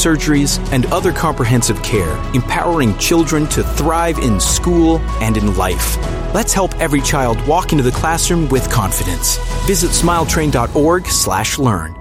surgeries, and other comprehensive care, empowering children to thrive in school and in life. Let's help every child walk into the classroom with confidence. Visit smiletrain.org/learn.